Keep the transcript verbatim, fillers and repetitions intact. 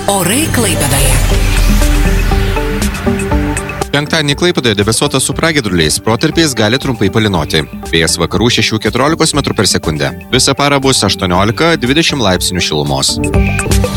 Orai Klaipėdoje. Penktadienį Klaipėdoje debesuota su pragiedruliais, protarpiais gali trumpai palynoti. Vėjas vakarų šešių keturiolikos metrų per sekundę. Visą parą bus aštuoniolika dvidešimt laipsnių šilumos.